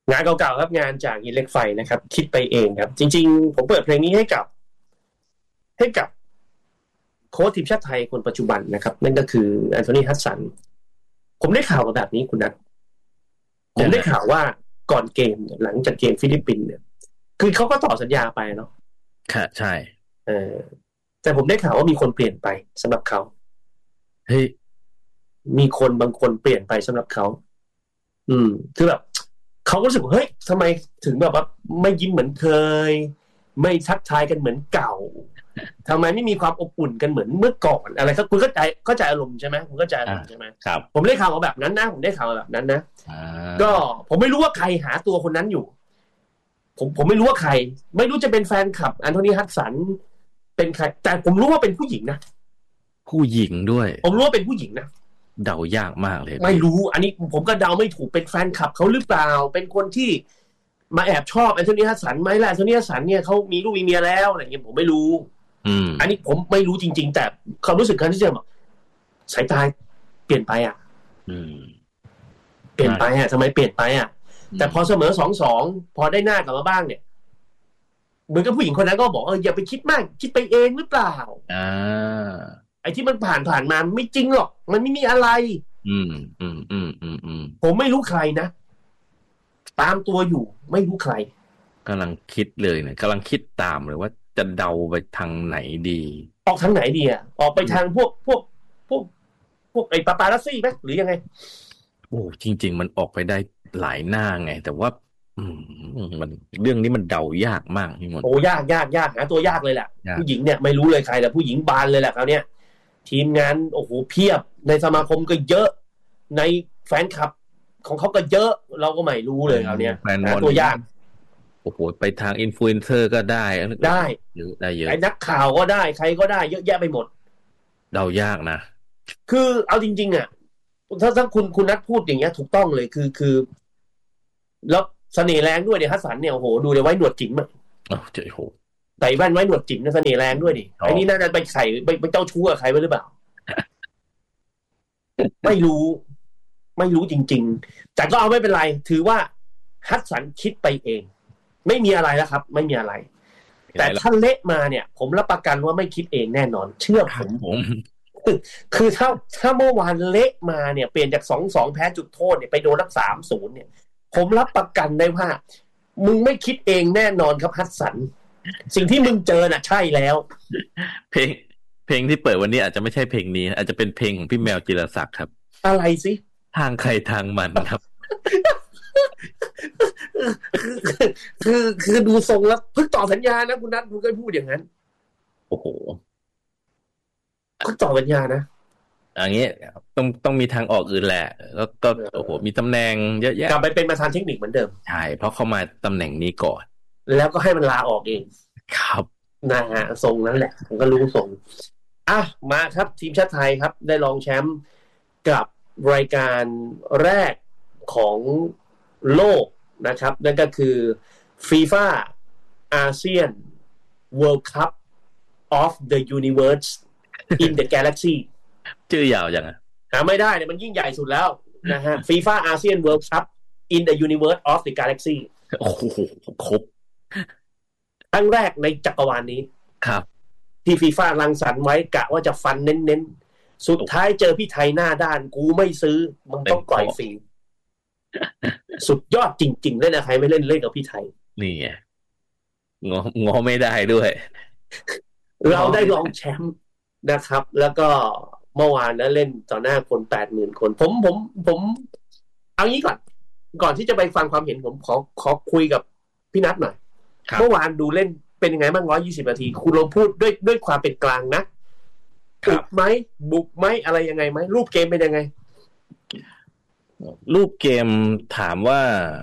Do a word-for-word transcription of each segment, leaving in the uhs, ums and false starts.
งานเก่าๆครับงานจากหินเหล็กไฟนะครับคิดไปเองครับจริงๆผมเปิดเพลงนี้ให้กับให้กับโค้ชทีมชาติไทยคนปัจจุบันนะครับนั่นก็คือแอนโทนีฮัดสันผมได้ข่าวมาแบบนี้คุณนัทผมได้ข่าวว่าก่อนเกมหลังจากเกมฟิลิปปินส์เนี่ยคือเขาก็ต่อสัญญาไปเนาะค่ะใช่เออแต่ผมได้ข่าวว่ามีคนเปลี่ยนไปสำหรับเขาเฮ้ยมีคนบางคนเปลี่ยนไปสำหรับเขาอืมคือแบบเขาก็รู้สึกว่าเฮ้ยทำไมถึงแบบว่าไม่ยิ้มเหมือนเคยไม่ทักทายกันเหมือนเก่าทำไมไม่มีความอบอุ่นกันเหมือนเมื่อก่อนอะไรครับคุณเข้าใจเข้าใจอารมณ์ใช่ไหมคุณเข้าใจอารมณ์ใช่ไหมครับผมได้ข่าวมาแบบนั้นนะผมได้ข่าวมาแบบนั้นนะก็ผมไม่รู้ว่าใครหาตัวคนนั้นอยู่ผมผมไม่รู้ว่าใครไม่รู้จะเป็นแฟนคลับแอนโทนีฮัดสันเป็นใครแต่ผมรู้ว่าเป็นผู้หญิงนะผู้หญิงด้วยผมรู้ว่าเป็นผู้หญิงนะเดายากมากเลยไม่รู้อันนี้ผมก็เดาไม่ถูกเป็นแฟนคลับเขาหรือเปล่าเป็นคนที่มาแอบชอบแอนโทนีฮัดสันไหมล่ะแอนโทนีฮัดสันเนี่ยเขามีลูกมีเมียแล้วอะไรเงี้ยผมไม่รู้อืมอันนี้ผมไม่รู้จริงๆแต่ความรู้สึกการที่จะบอกสายตาเปลี่ยนไปอ่ะอืมเปลี่ยนไปอ่ะทำไมเปลี่ยนไปอ่ะแต่พอเสมอสองสองพอได้หน้ากลับมาบ้างเนี่ยเหมือนกับผู้หญิงคนนั้นก็บอกเอออย่าไปคิดมากคิดไปเองหรือเปล่าอ่าไอ้ที่มันผ่านผ่านมาไม่จริงหรอกมันไม่มีอะไรอืมอืมอืมอืมอืมผมไม่รู้ใครนะตามตัวอยู่ไม่รู้ใครกำลังคิดเลยเนี่ยกำลังคิดตามเลยว่าจะเดาไปทางไหนดีออกทางไหนดีอ่ะออกไปทางพวกพวกพวกพวกไอ้ปาปารัสซี่ไหมหรือยังไงโอ้จริงๆมันออกไปได้หลายหน้าไงแต่ว่าอืมมันเรื่องนี้มันเดายากมากพี่มนโอ้ยากยากยากหาตัวยากเลยแหละผู้หญิงเนี่ยไม่รู้เลยใครแต่ผู้หญิงบานเลยแหละคราวเนี้ยทีมงานโอ้โหเพียบในสมาคมก็เยอะในแฟนคลับของเขาก็เยอะเราก็ไม่รู้เลยคราวเนี้ยหาตัวยากโอ้โหไปทางอินฟลูเอนเซอร์ก็ได้ได้เยอะได้เยอะไอ้นักข่าวก็ได้ใครก็ได้เยอะแยะไปหมดเดายากนะคือเอาจริงๆอ่ะถ้าถ้าคุณคุณนัทพูดอย่างเงี้ยถูกต้องเลยคือคือแล้วเสน่ห์แรงด้วยเนี่ยฮัสสันเนี่ยโอ้โหดูเลยไว้หนวดจิ๋มอ่ะโอ้เจ๋โหใส่แว่นไว้หนวดจิ๋มนะเสน่ห์แรงด้วยดิไอ้นี่น่าจะไปใส่ไปไปเจ้าชู้กับใครไว้หรือเปล่าไม่รู้ไม่รู้จริงๆแต่ก็เอาไม่เป็นไรถือว่าฮัสสันคิดไปเองไม่มีอะไรแล้วครับไม่มีอะไรแต่ถ้าเละมาเนี่ยผมรับประกันว่าไม่คิดเองแน่นอนเชื่อผมผมคือถ้าถ้าเมื่อวานเละมาเนี่ยเปลี่ยนจากสองสองแพ้จุดโทษเนี่ยไปโดนรักสามศูนย์เนี่ยผมรับประกันได้ว่ามึงไม่คิดเองแน่นอนครับฮัสสันสิ่งที่มึงเจอน่ะใช่แล้วเพลงเพลงที่เปิดวันนี้อาจจะไม่ใช่เพลงนี้อาจจะเป็นเพลงของพี่แมวจิรศักดิ์ครับอะไรสิทางใครทางมันครับคือคือดูทรงแล้วเพิ่งต่อสัญญานะคุณนัทคุณก็พูดอย่างนั้นโอ้โหเพิ่งต่อสัญญานะอย่างเงี้ยต้องต้องมีทางออกอื่นแหละแล้วก็โอ้โหมีตำแหน่งเยอะแยะกลับไปเป็นประธานเทคนิคเหมือนเดิมใช่เพราะเขามาตำแหน่งนี้ก่อนแล้วก็ให้มันลาออกเองครับนะฮะทรงนั้นแหละผมก็รู้ทรงอ่ะมาครับทีมชาติไทยครับได้รองแชมป์กับรายการแรกของโลกนะครับนั่นก็คือ FIFA ASEAN World Cup of the Universe in the Galaxy ชื่อยาวจังอ่ะหาไม่ได้เนี่ยมันยิ่งใหญ่สุดแล้วนะฮะ FIFA ASEAN World Cup in the Universe of the Galaxy โอ้โหครบครั้งแรกในจักรวาลนี้ครับที่ฟีฟ่ารังสรรค์ไว้กะว่าจะฟันเน้นๆสุดท้ายเจอพี่ไทยหน้าด้านกูไม่ซื้อมึงต้องปล่อยฟรีสุดยอดจริงๆเลยนะใครไม่เล่นเล่นกับพี่ไทยนี่ไงงองอไม่ได้ด้วยเราได้รองแชมป์นะครับแล้วก็เมื่อวานนะเล่นต่อหน้าคน แปดหมื่น คนผมผมผมเอางี้ก่อนก่อนที่จะไปฟังความเห็นผมขอขอคุยกับพี่นัทหน่อยเมื่อวานดูเล่นเป็นยังไงบ้างหนึ่งร้อยยี่สิบนาทีคุณลองพูดด้วยด้วยความเป็นกลางนะบุกไหมบุกไหมอะไรยังไงไหมรูปเกมเป็นยังไงรูปเกมถามว่า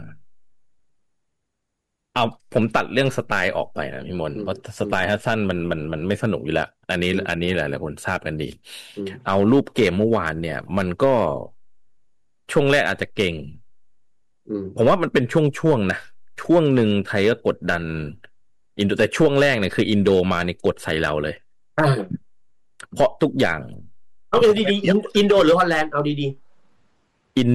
เอาผมตัดเรื่องสไตล์ออกไปนะพี่มนเพราะสไตล์ฮัสซันมันมันมันไม่สนุกอยู่แล้วอันนี้อันนี้หลายหลายคนทราบกันดีเอารูปเกมเมื่อวานเนี่ยมันก็ช่วงแรกอาจจะเก่งผมว่ามันเป็นช่วงๆนะช่วงหนึ่งไทยก็กดดันอินโดแต่ช่วงแรกเนี่ยคืออินโดมาในกดใส่เราเลยเพราะทุกอย่างเอาดีๆอินโดหรือฮอลแลนด์เอาดีๆอิน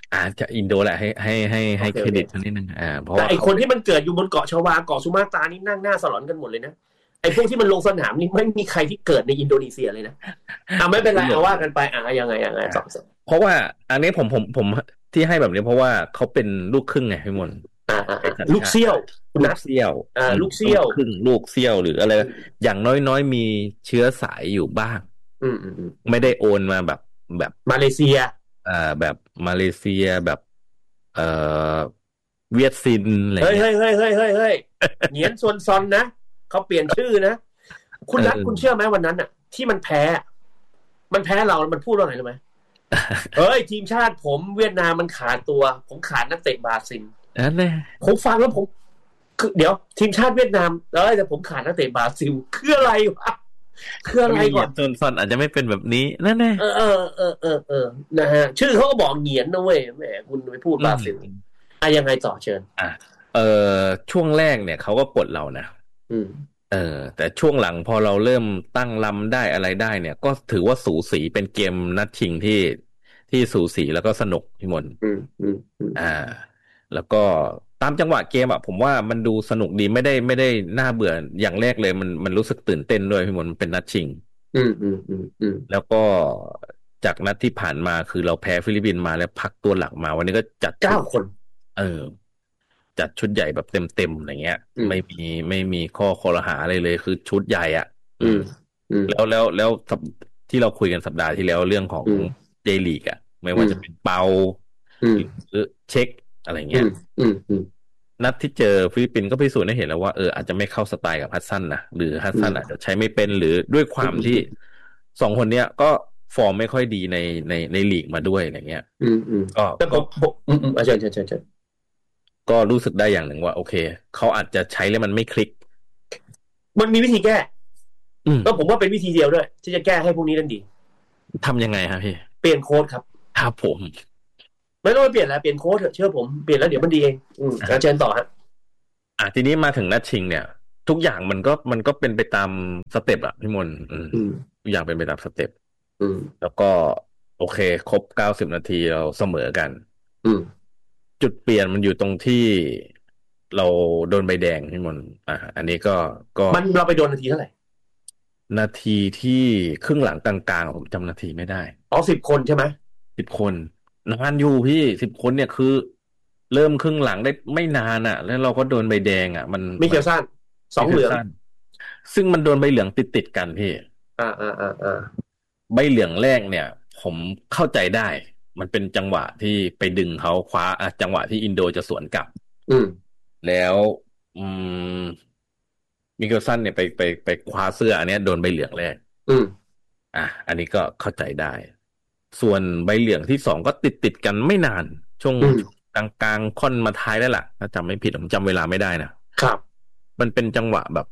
อาจจะอินโดแหละให้ให้ให้ให้เครดิตนิดนึงอ่าเพราะว่าไอคนที่มันเกิดอยู่บนเกาะชวาเกาะสุมาตรานี่นั่งหน้าสลอนกันหมดเลยนะไอพวกที่มันลงสนามนี่ไม่มีใครที่เกิดในอินโดนีเซียเลยนะอ่าไม่เป็นไรเอาว่ากันไปอ่ายังไงยังไงต่อเพราะว่าอันนี้ผมผมผมที่ให้แบบนี้เพราะว่าเขาเป็นลูกครึ่งไงพี่มนอ่าลูกเซี่ยวลูกเซี่ยวอ่าลูกเซี่ยวครึ่งลูกเซี่ยวหรืออะไรอย่างน้อยๆมีเชื้อสายอยู่บ้างอืมอืมไม่ได้โอนมาแบบแบบมาเลเซียอ่าแบบมาเลเซียแบบเอ่อเวียดซินอะไรเฮ้ยเฮ้ยเฮ้ยเฮ้ยเฮ้ยเฮ้ยเหนียนซวนซอนนะเขาเปลี่ยนชื่อนะคุณรัฐคุณเชื่อไหมวันนั้นอ่ะที่มันแพ้มันแพ้เรามันพูดว่าไงรู้ไหมเฮ้ยทีมชาติผมเวียดนามมันขาดตัวผมขาดนักเตะบราซิลนั่นแหละผมฟังแล้วผมคือเดี๋ยวทีมชาติเวียดนามเอ้ยแต่ผมขาดนักเตะบราซิลคืออะไรวะคืออะไรก่อนจนซอนอาจจะไม่เป็นแบบนี้นั่นแหละเออเออเออเออเออนะฮะชื่อเขาก็บอกเหงียนนะเว้ยแหมคุณไปพูดบราซิลอ่ะยังไงต่อเชิญอ่ะเออช่วงแรกเนี่ยเขาก็กดเรานะอืมเออแต่ช่วงหลังพอเราเริ่มตั้งลำได้อะไรได้เนี่ยก็ถือว่าสูสีเป็นเกมนัดชิงที่ที่สูสีแล้วก็สนุกพี่มนอืมอืมอ่าแล้วก็ตามจังหวะเกมอ่ะผมว่ามันดูสนุกดีไม่ได้ไม่ได้น่าเบื่ออย่างแรกเลยมันมันรู้สึกตื่นเต้นด้วยพี่มนมันเป็นนัดชิงอืมอืมอืมอืมแล้วก็จากนัดที่ผ่านมาคือเราแพ้ฟิลิปปินส์มาแล้วพักตัวหลักมาวันนี้ก็จัดเก้าคนเออจัดชุดใหญ่แบบเต็มๆอะไรเงี้ยไม่มีไม่มีข้อคอรหาอะไรเลยคือชุดใหญ่อ่ะอืมแล้วแล้วแล้วที่เราคุยกันสัปดาห์ที่แล้วเรื่องของเจลีกอ่ะไม่ว่าจะเป็นเปาหรือเช็คอะไรเงี้ยนัดที่เจอฟิลิปปินส์ก็พิสูจน์ให้เห็นแล้วว่าเอออาจจะไม่เข้าสไตล์กับฮัสซันนะหรือฮัสซันอาจจะใช้ไม่เป็นหรือด้วยความที่สองคนเนี้ยก็ฟอร์มไม่ค่อยดีในในในลีกมาด้วยอะไรเงี้ยอืมอืมก็ก็อืมอืมอาจารย์อาจารย์อาจารย์ก็รู้สึกได้อย่างหนึ่งว่าโอเคเขาอาจจะใช้แล้วมันไม่คลิกมันมีวิธีแก้ก็ผมว่าเป็นวิธีเดียวด้วยที่จะแก้ให้พวกนี้นั่นดีทำยังไงครับพี่เปลี่ยนโค้ดครับครับผมไม่ต้องไปเปลี่ยนแล้วเปลี่ยนโค้ดเถอะเชื่อผมเปลี่ยนแล้วเดี๋ยวมันดีเองอืมอาจารย์ต่อฮะอ่ะทีนี้มาถึงนัดชิงเนี่ยทุกอย่างมันก็มันก็เป็นไปตามสเต็ปอะพี่มนอืมทุกอย่างเป็นไปตามสเต็ปอืมแล้วก็โอเคครบเก้าสิบนาทีเราเสมอกันอืมจุดเปลี่ยนมันอยู่ตรงที่เราโดนใบแดงพี่มนอ่ะอันนี้ก็ก็มันเราไปโดนนาทีเท่าไหร่นาทีที่ครึ่งหลังกลางๆผมจำนาทีไม่ได้อ๋อสิบคนใช่ไหมสิบคนนานอยู่พี่สิบคนเนี่ยคือเริ่มครึ่งหลังได้ไม่นานอ่ะแล้วเราก็โดนใบแดงอ่ะมันไม่เขียวสั้นสองเหลืองซึ่งมันโดนใบเหลืองติดติดกันพี่อ่าอ่าอ่าอ่าใบเหลืองแรกเนี่ยผมเข้าใจได้มันเป็นจังหวะที่ไปดึงเขาคว้าอ่ะจังหวะที่อินโดจะสวนกลับอืมแล้วอืมมิเกลสันเนี่ยไปไปไปคว้าเสื้ออันนี้โดนใบเหลืองแรกอืมอ่ะอันนี้ก็เข้าใจได้ส่วนใบเหลืองที่สองก็ติดติดกันไม่นานช่วงกลางกลางค่อนมาท้ายแล้วล่ะถ้าจำไม่ผิดผมจำเวลาไม่ได้นะครับมันเป็นจังหวะแบบ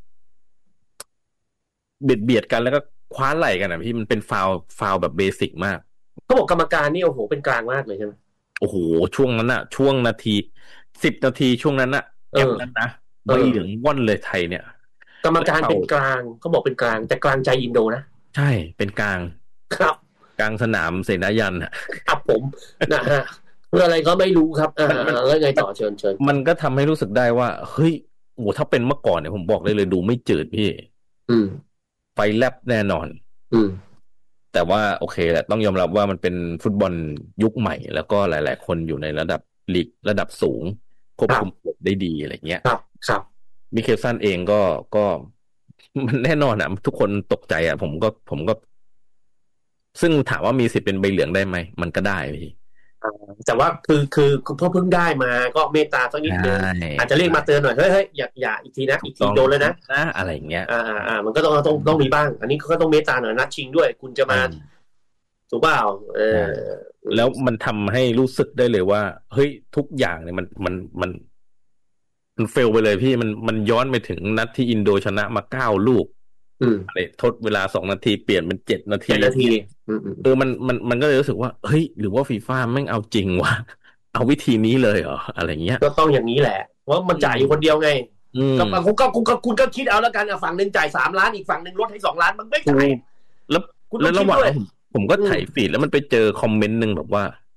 เบียดเบียดกันแล้วก็คว้าไหล่กันอ่ะพี่มันเป็นฟาวฟาวแบบเบสิกมากเขาบอกกรรมการนี่โอ้โหเป็นกลางมากเลยใช่ไหมโอ้โหช่วงนั้นอะช่วงนาทีสิบนาทีช่วงนั้นอะแอปนั้นนะใบเหลืองว่อนเลยไทยเนี่ยกรรมการเป็นกลางเขาบอกเป็นกลางแต่กลางใจอินโดนะใช่เป็นกลางครับกลางสนามเสนายันอะครับผมนะฮะเพื่ออะไรก็ไม่รู้ครับอ่าแล้วไงต่อเชิญเชิญมันก็ทำให้รู้สึกได้ว่าเฮ้ยโอ้ถ้าเป็นเมื่อก่อนเนี่ยผมบอกเลยเลยดูไม่จืดพี่อืมไฟแลบแน่นอนอืมแต่ว่าโอเคแหละต้องยอมรับว่ามันเป็นฟุตบอลยุคใหม่แล้วก็หลายๆคนอยู่ในระดับลีกระดับสูงควบคุมได้ดีอะไรเงี้ยครับครับมิเคลสันเองก็ก็มันแน่นอนอ่ะทุกคนตกใจอ่ะผมก็ผมก็ซึ่งถามว่ามีสิทธิ์เป็นใบเหลืองได้ไหมมันก็ได้พี่แต่ว่าคือคือเพิ่งเพิ่งได้มาก็เมตตาสักนิดนึงอาจจะเรียกมาเตือนหน่อยเฮ้ยเฮ้ยอย่าอย่าอีกทีนะอีกทีโดนเลยนะนะอะไรเงี้ยอ่าอ่ามันก็ต้องต้องต้องมีบ้างอันนี้ก็ต้องเมตตาหน่อยนัดชิงด้วยคุณจะมาถูกเปล่าเออแล้วมันทำให้รู้สึกได้เลยว่าเฮ้ยทุกอย่างเนี่ยมันมันมันมันเฟลไปเลยพี่มันมันย้อนไปถึงนัดที่อินโดชนะมาเก้าลูกอะไรทดเวลาสองนาทีเปลี่ยนเป็นเจ็ดนาทีเจ็ดนาทีเออมันมันมันก็เลยรู้สึกว่าเฮ้ยหรือว่าฟีฟ่าแม่งเอาจริงวะเอาวิธีนี้เลยเหรออะไรเงี้ยก็ต้องอย่างนี้แหละเพราะมันจ่ายอยู่คนเดียวไงก็คุณก็คุณก็คุณก็คิดเอาแล้วกันฝั่งหนึ่งจ่ายสามล้านอีกฝั่งหนึ่งลดให้สองล้านมันไม่จ่ายแล้วแล้วระหว่างผมผมก็ถ่ายฟีดแล้วมันไปเจอคอมเมนต์หนึ่งแบบว่า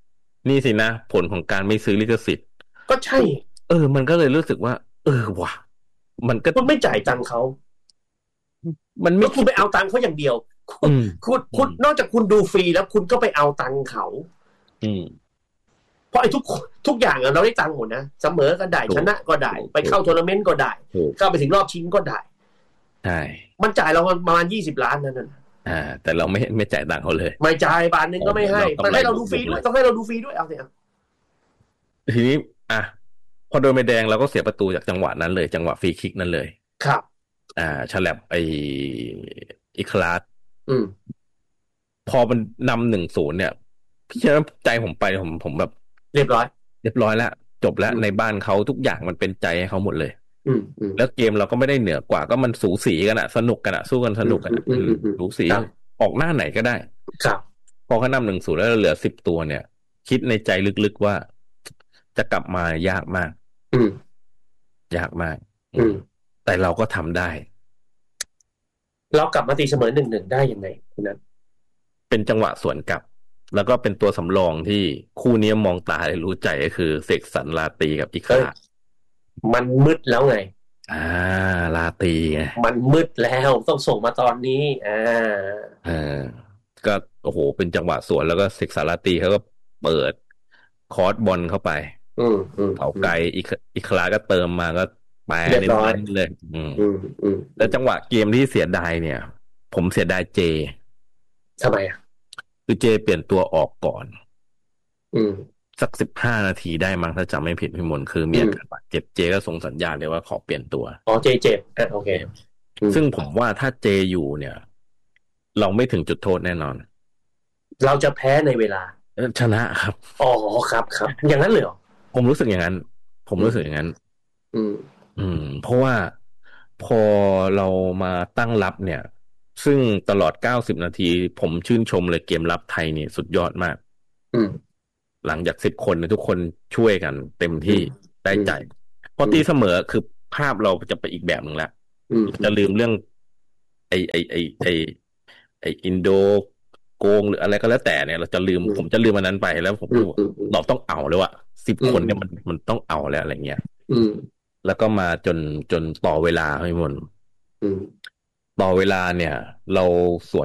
นี่สินะผลของการไม่ซื้อลิขสิทธิ์ก็ใช่เออมันก็เลยรู้สึกว่าเออว่ะมันก็คุณไม่จ่ายตังค์เขามันไม่แล้วคุณไปเอาตังค์เขาอย่างเดียวคุณคุณคุณนอกจากคุณดูฟรีแล้วคุณก็ไปเอาตังค์เขาอืมเพราะไอ้ทุกทุกอย่างเราได้ตังค์หมดนะเสมอก็ได้ชนะก็ได้ไปเข้าทัวร์นาเมนต์ก็ได้เข้าไปถึงรอบชิงก็ได้ใช่มันจ่ายเราประมาณยี่สิบล้านนั่นน่ะอ่าแต่เราไม่ไม่จ่ายตังค์เขาเลยไม่จ่ายบาทนึงก็ไม่ให้มันให้เราดูฟรีด้วยต้องให้เราดูฟรีด้วยเอาสิครับทีนี้อ่ะพอโดนใบแดงเราก็เสียประตูจากจังหวะนั้นเลยจังหวะฟรีคิกนั้นเลยครับอ่าฉลับไออิคลาสอืมพอมันนำหนึ่งศูนย์เนี่ยพี่เชื่อใจผมไปผมผมแบบเรียบร้อยเรียบร้อยแล้วจบแล้วในบ้านเขาทุกอย่างมันเป็นใจให้เขาหมดเลยอืมอืมแล้วเกมเราก็ไม่ได้เหนือกว่าก็มันสูสีกันอะสนุกกันอะสู้กันสนุกกันสูสีออกหน้าไหนก็ได้ครับพอเขานำหนึ่งศูนย์แล้วเหลือสิบตัวเนี่ยคิดในใจลึกๆว่าจะกลับมายากมากอืมยากมากอืมแต่เราก็ทำได้เรากลับมาตีเสมอหนึ่งหนึ่งได้ยังไงคุณนั้นเป็นจังหวะสวนกลับแล้วก็เป็นตัวสำรองที่คู่นี้มองตาเลยรู้ใจก็คือเสกสรรลาตีกับอีกามันมืดแล้วไงอ่าลาตีไงมันมืดแล้วต้องส่งมาตอนนี้อ่าเออก็โอ้โหเป็นจังหวะสวนแล้วก็เสกสรรลาตีเขาก็เปิดคอร์สบอลเข้าไปอืมอืมเผาไกลอีกอีคลาก็เติมมาก็แปรในบ้านเลยอืมอืมอืมแล้วจังหวะเกมที่เสียดายเนี่ย ผมเสียดายเจทำไมอ่ะคือเจเปลี่ยนตัวออกก่อนอืมสักสิบห้านาทีได้มั้งถ้าจำไม่ผิดพี่มนคือมีอาการบาดเจ็บเจก็ส่งสัญญาณเลยว่าขอเปลี่ยนตัวอ๋อเจเจ็บอ่ะโอเคซึ่งผมว่าถ้าเจอยู่เนี่ย เราไม่ถึงจุดโทษแน่นอนเราจะแพ้ในเวลาชนะครับอ๋อครับครับอย่างนั้นเลยเหรอผมรู้สึกอย่างนั้น ผมรู้สึกอย่างนั้นอืมอืมเพราะว่าพอเรามาตั้งรับเนี่ย ซึ่งตลอดเก้าสิบนาทีผมชื่นชมเลยเกมรับไทยนี่สุดยอดมากอืมหลังจากสิบคนทุกคนช่วยกันเต็มที่ได้ใจพอตีเสมอคือภาพเราจะไปอีกแบบหนึ่งแล้วจะลืมเรื่องไอไอไอไอไออินโดโกงหรืออะไรก็แล้วแต่เนี่ยเราจะลืมผมจะลืมมันนั้นไปแล้วผมเราต้องเอาเลยว่าสิบคนเนี่ยมันมันต้องเอาแล้วอะไรเงี้ยแล้วก็มาจนจนต่อเวลาให้หมดต่อเวลาเนี่ยเราสวน